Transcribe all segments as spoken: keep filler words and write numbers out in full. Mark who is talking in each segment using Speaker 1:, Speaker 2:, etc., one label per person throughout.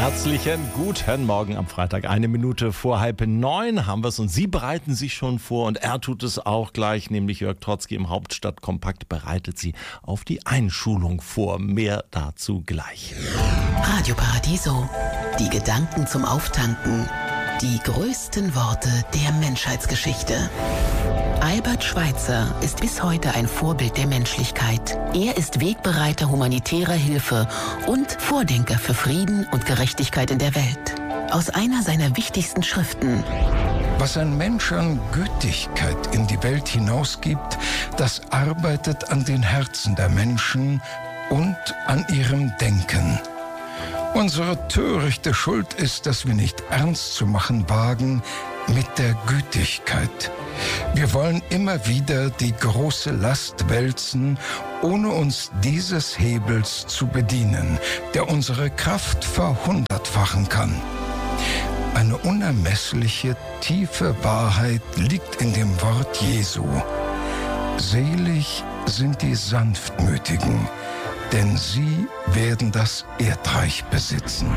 Speaker 1: Herzlichen guten Morgen am Freitag. Eine Minute vor halb neun haben wir es und Sie bereiten sich schon vor und er tut es auch gleich, nämlich Jörg Trotzki im Hauptstadtkompakt bereitet Sie auf die Einschulung vor. Mehr dazu gleich.
Speaker 2: Radio Paradiso. Die Gedanken zum Auftanken. Die größten Worte der Menschheitsgeschichte. Albert Schweitzer ist bis heute ein Vorbild der Menschlichkeit. Er ist Wegbereiter humanitärer Hilfe und Vordenker für Frieden und Gerechtigkeit in der Welt. Aus einer seiner wichtigsten Schriften.
Speaker 3: Was ein Mensch an Gütigkeit in die Welt hinausgibt, das arbeitet an den Herzen der Menschen und an ihrem Denken. Unsere törichte Schuld ist, dass wir nicht ernst zu machen wagen mit der Gütigkeit. Wir wollen immer wieder die große Last wälzen, ohne uns dieses Hebels zu bedienen, der unsere Kraft verhundertfachen kann. Eine unermessliche, tiefe Wahrheit liegt in dem Wort Jesu. Selig sind die Sanftmütigen, denn sie werden das Erdreich besitzen.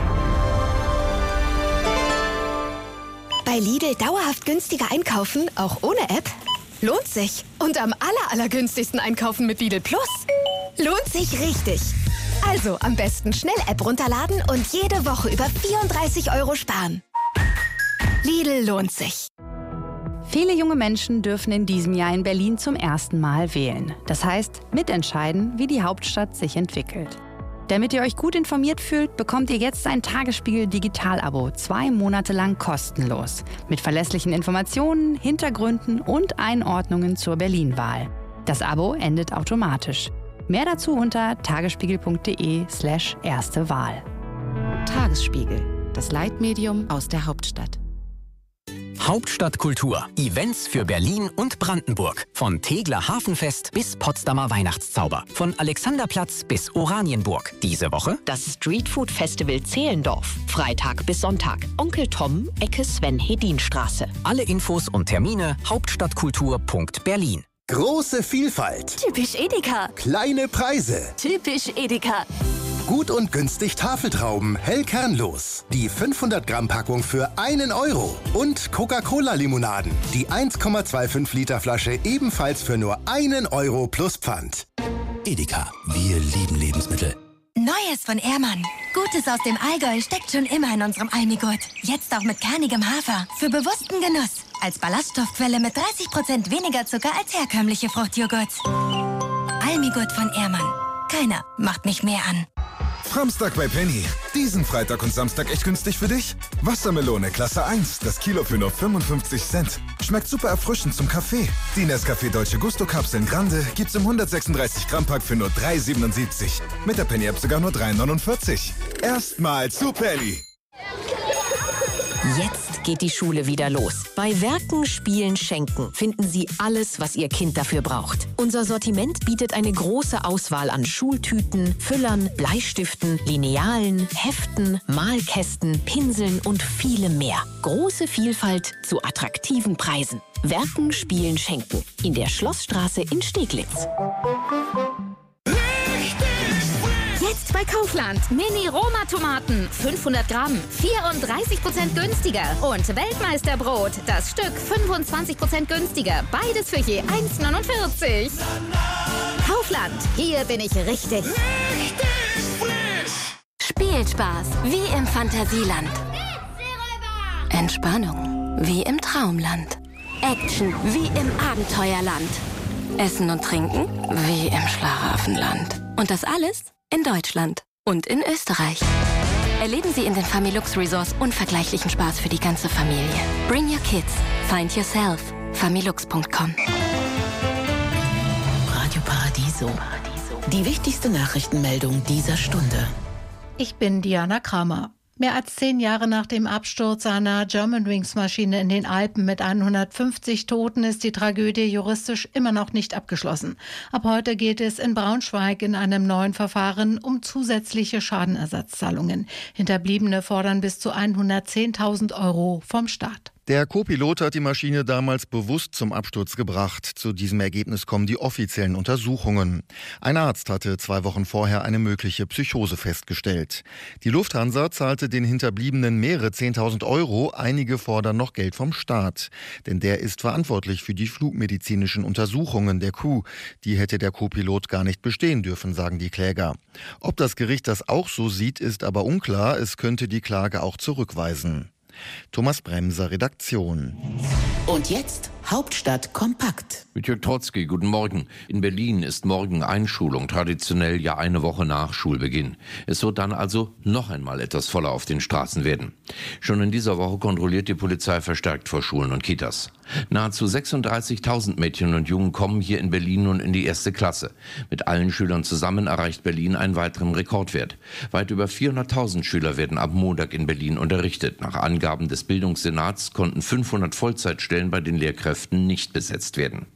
Speaker 4: Bei Lidl dauerhaft günstiger einkaufen, auch ohne App? Lohnt sich. Und am aller, allergünstigsten einkaufen mit Lidl Plus? Lohnt sich richtig. Also am besten schnell App runterladen und jede Woche über vierunddreißig Euro sparen. Lidl lohnt sich.
Speaker 5: Viele junge Menschen dürfen in diesem Jahr in Berlin zum ersten Mal wählen. Das heißt, mitentscheiden, wie die Hauptstadt sich entwickelt. Damit ihr euch gut informiert fühlt, bekommt ihr jetzt ein Tagesspiegel-Digital-Abo, zwei Monate lang kostenlos. Mit verlässlichen Informationen, Hintergründen und Einordnungen zur Berlin-Wahl. Das Abo endet automatisch. Mehr dazu unter tagesspiegel.de slash erste Wahl.
Speaker 2: Tagesspiegel, das Leitmedium aus der Hauptstadt.
Speaker 6: Hauptstadtkultur. Events für Berlin und Brandenburg. Von Tegeler Hafenfest bis Potsdamer Weihnachtszauber. Von Alexanderplatz bis Oranienburg. Diese Woche
Speaker 7: das Streetfood Festival Zehlendorf. Freitag bis Sonntag. Onkel Tom, Ecke Sven-Hedin-Straße.
Speaker 6: Alle Infos und Termine hauptstadtkultur punkt berlin.
Speaker 8: Große Vielfalt.
Speaker 4: Typisch Edeka.
Speaker 8: Kleine Preise.
Speaker 4: Typisch Edeka.
Speaker 8: Gut und günstig Tafeltrauben, hell kernlos. Die fünfhundert Gramm Packung für einen Euro. Und Coca-Cola-Limonaden. Die eins Komma fünfundzwanzig Liter Flasche ebenfalls für nur einen Euro plus Pfand.
Speaker 9: Edeka, wir lieben Lebensmittel.
Speaker 10: Neues von Ehrmann. Gutes aus dem Allgäu steckt schon immer in unserem Almigut. Jetzt auch mit kernigem Hafer. Für bewussten Genuss. Als Ballaststoffquelle mit dreißig Prozent weniger Zucker als herkömmliche Fruchtjoghurts. Almigut von Ehrmann. Keiner macht mich mehr an.
Speaker 11: Samstag bei Penny. Diesen Freitag und Samstag echt günstig für dich? Wassermelone Klasse eins, das Kilo für nur fünfundfünfzig Cent. Schmeckt super erfrischend zum Kaffee. Die Nescafé Dolce Gusto Kapseln Grande gibt's im hundertsechsunddreißig Gramm Pack für nur drei siebenundsiebzig. Mit der Penny App sogar nur drei neunundvierzig. Erstmal zu Penny.
Speaker 7: Jetzt geht die Schule wieder los. Bei Werken, Spielen, Schenken finden Sie alles, was Ihr Kind dafür braucht. Unser Sortiment bietet eine große Auswahl an Schultüten, Füllern, Bleistiften, Linealen, Heften, Malkästen, Pinseln und vielem mehr. Große Vielfalt zu attraktiven Preisen. Werken, Spielen, Schenken. In der Schlossstraße in Steglitz.
Speaker 4: Jetzt bei Kaufland. Mini-Roma-Tomaten. fünfhundert Gramm. vierunddreißig Prozent günstiger. Und Weltmeisterbrot. Das Stück fünfundzwanzig Prozent günstiger. Beides für je eins neunundvierzig. Kaufland. Hier bin ich richtig.
Speaker 10: Richtig frisch. Spielspaß. Wie im Fantasieland. Entspannung. Wie im Traumland. Action. Wie im Abenteuerland. Essen und Trinken. Wie im Schlaraffenland. Und das alles in Deutschland und in Österreich. Erleben Sie in den Familux Resorts unvergleichlichen Spaß für die ganze Familie. Bring your kids. Find yourself. familux punkt com.
Speaker 2: Radio Paradiso. Die wichtigste Nachrichtenmeldung dieser Stunde.
Speaker 12: Ich bin Diana Kramer. Mehr als zehn Jahre nach dem Absturz einer Germanwings-Maschine in den Alpen mit hundertfünfzig Toten ist die Tragödie juristisch immer noch nicht abgeschlossen. Ab heute geht es in Braunschweig in einem neuen Verfahren um zusätzliche Schadenersatzzahlungen. Hinterbliebene fordern bis zu hundertzehntausend Euro vom Staat.
Speaker 13: Der Co-Pilot hat die Maschine damals bewusst zum Absturz gebracht. Zu diesem Ergebnis kommen die offiziellen Untersuchungen. Ein Arzt hatte zwei Wochen vorher eine mögliche Psychose festgestellt. Die Lufthansa zahlte den Hinterbliebenen mehrere zehntausend Euro. Einige fordern noch Geld vom Staat. Denn der ist verantwortlich für die flugmedizinischen Untersuchungen der Crew. Die hätte der Co-Pilot gar nicht bestehen dürfen, sagen die Kläger. Ob das Gericht das auch so sieht, ist aber unklar. Es könnte die Klage auch zurückweisen. Thomas Bremser, Redaktion.
Speaker 2: Und jetzt Hauptstadt kompakt.
Speaker 14: Mit Jörg Trotzki, guten Morgen. In Berlin ist morgen Einschulung, traditionell ja eine Woche nach Schulbeginn. Es wird dann also noch einmal etwas voller auf den Straßen werden. Schon in dieser Woche kontrolliert die Polizei verstärkt vor Schulen und Kitas. Nahezu sechsunddreißigtausend Mädchen und Jungen kommen hier in Berlin nun in die erste Klasse. Mit allen Schülern zusammen erreicht Berlin einen weiteren Rekordwert. Weit über vierhunderttausend Schüler werden ab Montag in Berlin unterrichtet. Nach Angaben des Bildungssenats konnten fünfhundert Vollzeitstellen bei den Lehrkräften nicht besetzt werden.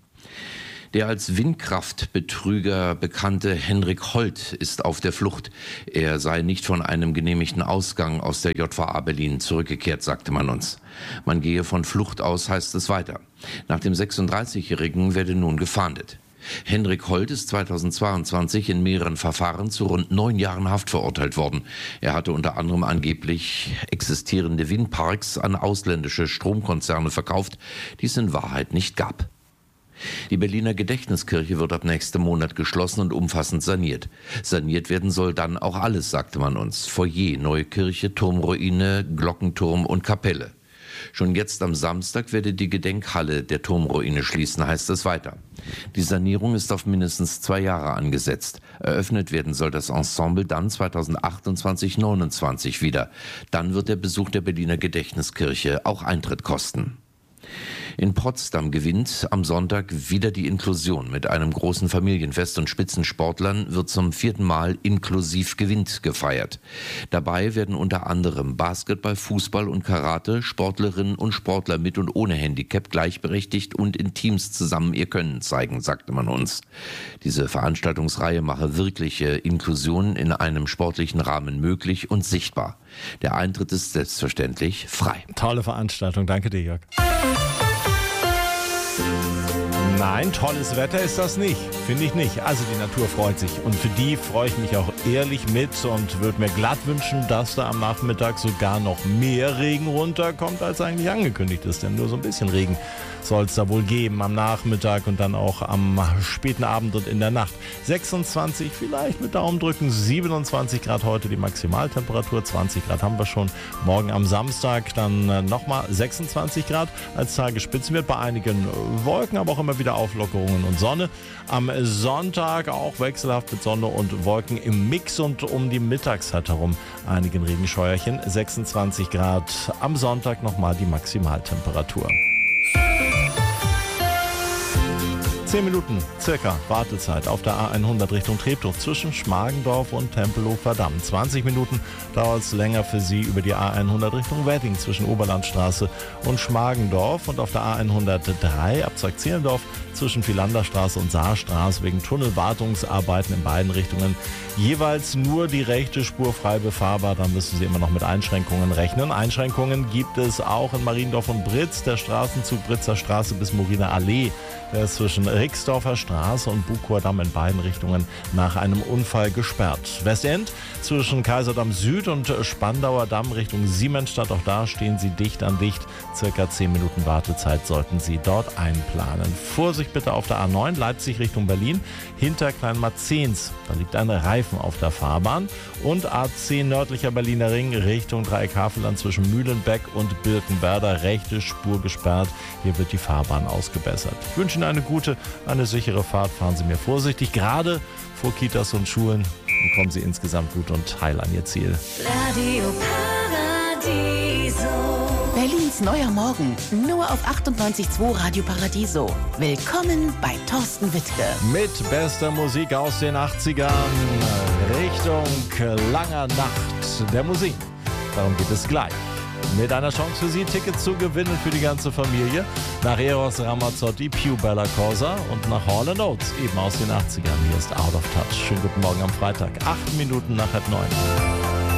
Speaker 14: Der als Windkraftbetrüger bekannte Henrik Holt ist auf der Flucht. Er sei nicht von einem genehmigten Ausgang aus der J V A Berlin zurückgekehrt, sagte man uns. Man gehe von Flucht aus, heißt es weiter. Nach dem sechsunddreißigjährigen werde nun gefahndet. Henrik Holt ist zweitausendzweiundzwanzig in mehreren Verfahren zu rund neun Jahren Haft verurteilt worden. Er hatte unter anderem angeblich existierende Windparks an ausländische Stromkonzerne verkauft, die es in Wahrheit nicht gab. Die Berliner Gedächtniskirche wird ab nächstem Monat geschlossen und umfassend saniert. Saniert werden soll dann auch alles, sagte man uns. Foyer, neue Kirche, Turmruine, Glockenturm und Kapelle. Schon jetzt am Samstag werde die Gedenkhalle der Turmruine schließen, heißt es weiter. Die Sanierung ist auf mindestens zwei Jahre angesetzt. Eröffnet werden soll das Ensemble dann zweitausendachtundzwanzig neunundzwanzig wieder. Dann wird der Besuch der Berliner Gedächtniskirche auch Eintritt kosten. In Potsdam gewinnt am Sonntag wieder die Inklusion. Mit einem großen Familienfest und Spitzensportlern wird zum vierten Mal inklusiv gewinnt gefeiert. Dabei werden unter anderem Basketball, Fußball und Karate, Sportlerinnen und Sportler mit und ohne Handicap gleichberechtigt und in Teams zusammen ihr Können zeigen, sagte man uns. Diese Veranstaltungsreihe mache wirkliche Inklusion in einem sportlichen Rahmen möglich und sichtbar. Der Eintritt ist selbstverständlich frei.
Speaker 1: Tolle Veranstaltung, danke dir, Jörg. Nein, tolles Wetter ist das nicht, finde ich nicht. Also die Natur freut sich und für die freue ich mich auch ehrlich mit und würde mir glatt wünschen, dass da am Nachmittag sogar noch mehr Regen runterkommt, als eigentlich angekündigt ist. Denn nur so ein bisschen Regen soll es da wohl geben am Nachmittag und dann auch am späten Abend und in der Nacht. sechsundzwanzig, vielleicht mit Daumendrücken, siebenundzwanzig Grad heute die Maximaltemperatur, zwanzig Grad haben wir schon. Morgen am Samstag dann nochmal sechsundzwanzig Grad als Tagesspitzenwert bei einigen Wolken, aber auch immer wieder Auflockerungen und Sonne. Am Sonntag auch wechselhaft mit Sonne und Wolken im Mix und um die Mittagszeit herum einigen Regenscheuerchen. sechsundzwanzig Grad am Sonntag nochmal die Maximaltemperatur. Zehn Minuten circa Wartezeit auf der A hundert Richtung Treptow zwischen Schmargendorf und Tempelhofer-Damm. zwanzig Minuten dauert es länger für Sie über die A hundert Richtung Wedding zwischen Oberlandstraße und Schmargendorf und auf der A hundertdrei Abzweig Zehlendorf zwischen Philanderstraße und Saarstraße wegen Tunnelwartungsarbeiten in beiden Richtungen jeweils nur die rechte Spur frei befahrbar. Da müssen Sie immer noch mit Einschränkungen rechnen. Einschränkungen gibt es auch in Mariendorf und Britz. Der Straßenzug Britzer Straße bis Moriner Allee, der ist zwischen Rixdorfer Straße und Buchhoher Damm in beiden Richtungen nach einem Unfall gesperrt. Westend zwischen Kaiserdamm Süd und Spandauer Damm Richtung Siemensstadt. Auch da stehen Sie dicht an dicht. Circa zehn Minuten Wartezeit sollten Sie dort einplanen. Vorsicht bitte auf der A neun Leipzig Richtung Berlin hinter Kleinmarzens. Da liegt ein Reifen auf der Fahrbahn. Und A zehn nördlicher Berliner Ring Richtung Dreieck Havelland zwischen Mühlenbeck und Birkenwerder. Rechte Spur gesperrt. Hier wird die Fahrbahn ausgebessert. Ich wünsche Ihnen eine gute, eine sichere Fahrt. Fahren Sie mir vorsichtig, gerade vor Kitas und Schulen. Und kommen Sie insgesamt gut und heil an Ihr Ziel.
Speaker 2: Radio Paradiso. Berlins neuer Morgen, nur auf achtundneunzig Komma zwei Radio Paradiso. Willkommen bei Thorsten Wittke.
Speaker 1: Mit bester Musik aus den achtzigern, Richtung langer Nacht der Musik. Darum geht es gleich. Mit einer Chance für Sie, Tickets zu gewinnen für die ganze Familie. Nach Eros Ramazzotti, Pew Bella Cosa und nach Hall and Oates, eben aus den achtzigern. Hier ist Out of Touch. Schönen guten Morgen am Freitag, acht Minuten nach halb neun.